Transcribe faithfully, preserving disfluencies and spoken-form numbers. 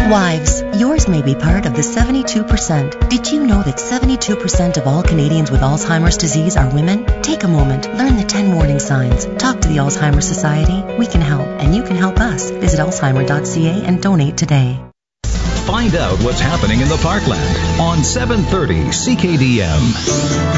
Wives, yours may be part of the seventy-two percent. Did you know that seventy-two percent of all Canadians with Alzheimer's disease are women? Take a moment, learn the ten warning signs. Talk to the Alzheimer's Society. We can help, and you can help us. Visit alzheimer dot c a and donate today. Find out what's happening in the Parkland on seven thirty C K D M.